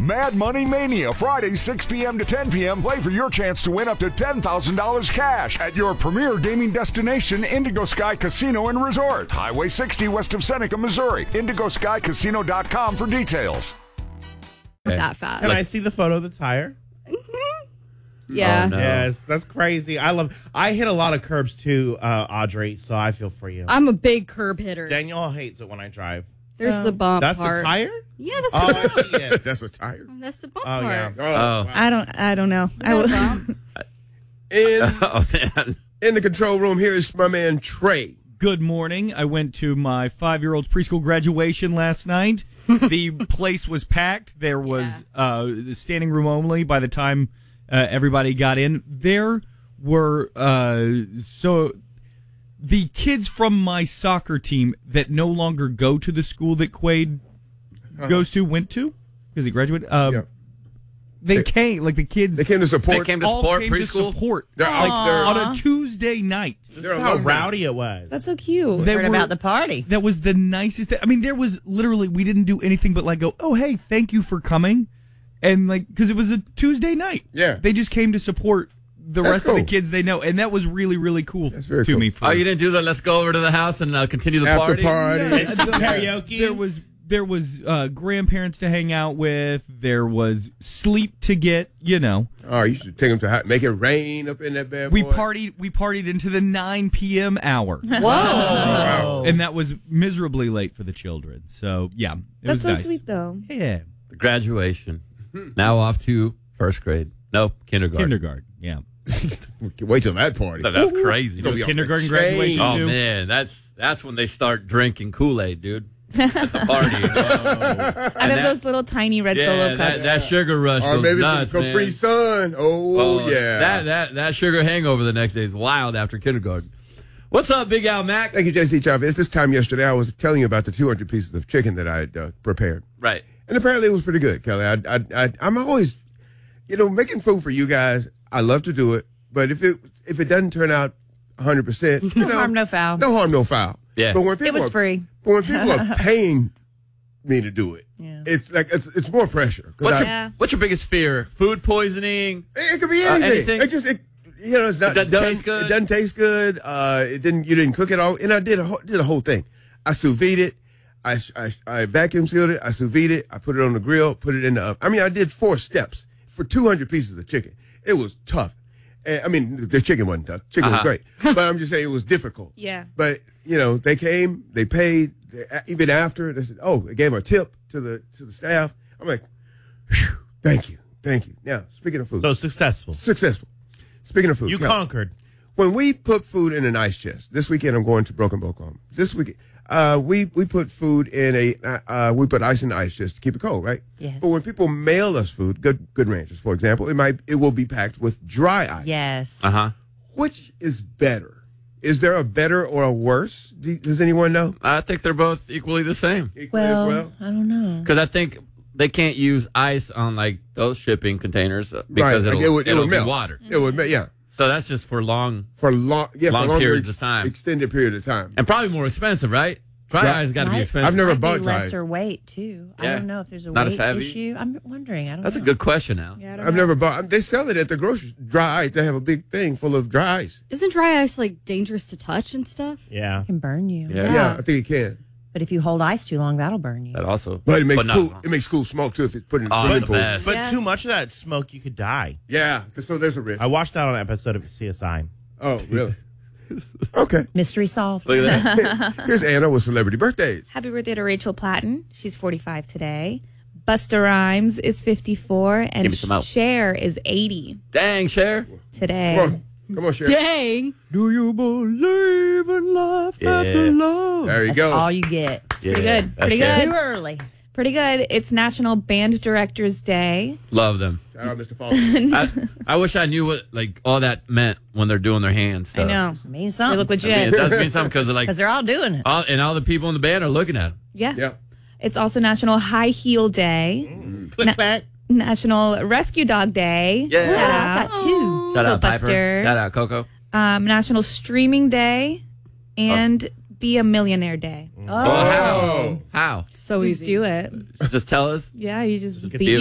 Mad Money Mania, Friday, 6 p.m. to 10 p.m. Play for your chance to win up to $10,000 cash at your premier gaming destination, Indigo Sky Casino and Resort. Highway 60 west of Seneca, Missouri. IndigoSkyCasino.com for details. That fast. Can I see the photo of the tire? Yeah. Oh, no. Yes, that's crazy. I hit a lot of curbs too, Audrey, so I feel for you. I'm a big curb hitter. Danielle hates it when I drive. There's the bump That's part. the tire? Yeah, that's Oh, the I see it. That's a tire. That's the bump Oh, part. yeah. Oh. Wow. I don't know. I will. Oh, man. In the control room, here is my man Trey. Good morning. I went to my 5-year-old's preschool graduation last night. The place was packed. There was standing room only by the time everybody got in. There were the kids from my soccer team that no longer go to the school that Quaid went to because he graduated. They came, like the kids. They came to support. They came to all support came preschool? to support They're on a Tuesday night. They're How alumni. rowdy it was. That's so cute. They Heard were- about the party. That was the nicest thing. I mean, there was literally, we didn't do anything but like go, oh, hey, thank you for coming. And like, because it was a Tuesday night. Yeah. They just came to support the That's rest of the cool. kids they know. And that was really, really cool That's very to cool. me. For, Oh, you didn't do that? Let's go over to the house and continue the After party? party. Karaoke. There was grandparents to hang out with. There was sleep to get, you know. Oh, you should take them to make it rain up in that bad We boy. partied into the 9 p.m. hour. Whoa. Wow. And that was miserably late for the children. So, yeah, it That's was so nice. sweet, though. Yeah. The graduation. Now off to first grade. No, kindergarten. Kindergarten, yeah. Wait till that party. That's crazy. It's gonna be dude. off Kindergarten the chain. graduation, Oh, too. man. That's when they start drinking Kool-Aid, dude. At the party. Out of those little tiny red solo cups. that sugar rush Or goes maybe nuts, some Capri man. Sun. Oh, yeah. That sugar hangover the next day is wild after kindergarten. What's up, Big Al Mac? Thank you, JC Chavez. This time yesterday, I was telling you about the 200 pieces of chicken that I had prepared. Right. And apparently it was pretty good, Kelly. I'm always, making food for you guys. I love to do it. But if it doesn't turn out 100%, No harm, no foul. No harm, no foul. Yeah. But when It people was free. But when people are paying me to do it, Yeah. it's like it's more pressure. 'Cause What's your biggest fear? Food poisoning? it could be anything. anything? It's not It doesn't done. taste good? It doesn't taste good. You didn't cook it all. And I did the whole thing. I sous vide it. I vacuum sealed it. I sous vide it. I put it on the grill. Put it in the oven. I mean, I did 4 steps for 200 pieces of chicken. It was tough. And, I mean, the chicken wasn't tough. Chicken was great. But I'm just saying it was difficult. Yeah. But they came. They paid. Even after they said, they gave a tip to the staff. I'm like, "Phew, thank you. Now, speaking of food, So successful. successful. Speaking of food, You Kelly, conquered. when we put food in an ice chest, this weekend I'm going to Broken Bow Home. This weekend, we put food in we put ice in the ice chest to keep it cold, right? Yes. But when people mail us food, Good Ranchers, for example, it will be packed with dry ice. Yes. Uh-huh. Which is better? Is there a better or a worse? Does anyone know? I think they're both equally the same. Equally as Well, I don't know. Because I think they can't use ice on, like, those shipping containers because Right, like it'll it would be melt. water. It would melt, yeah. So that's just for long, For long periods of time. extended period of time. and probably more expensive, right? Dry Right. ice got to be Right. expensive. I've never Might be bought dry ice. lesser weight too. I Yeah. don't know if there's a Not as weight heavy. issue. I'm wondering. I don't That's know. a good question, Al. Yeah, I don't I've know. never bought. They sell it at the grocery dry ice. They have a big thing full of dry ice. Isn't dry ice like dangerous to touch and stuff? Yeah. It can burn you. Yeah. Yeah, I think it can. But if you hold ice too long, that'll burn you. That also. But it makes not- cool. It makes cool smoke too if it's put in the Oh, swimming it's the pool. best. But Yeah. too much of that smoke, you could die. Yeah, so there's a risk. I watched that on an episode of CSI. Oh, really? Okay. Mystery solved. Look at that. Here's Anna with celebrity birthdays. Happy birthday to Rachel Platten. She's 45 today. Busta Rhymes is 54. Give And me some out. Cher is 80 Dang, Cher. today. Come on, Sharon. Dang. Do you believe in life after Yeah. love? There you That's go. all you get. Yeah, Pretty good. that's Pretty Cher. good. Too early. Pretty good. It's National Band Directors Day. Love them. Shout out, Mr. Foster. I wish I knew what all that meant when they're doing their hands. I know. It means They something. look I mean, legit. it does mean something because Because they're all doing it. all the people in the band are looking at them. Yeah. Yeah. It's also National High Heel Day. Click back. National Rescue Dog Day. Yeah. Shout I out. got 2. Shout out Piper. Buster. Shout out Coco. National Streaming Day and Be a Millionaire Day. Oh, how? Oh. How? So Just easy. do it. Just tell us. Yeah, you just Get be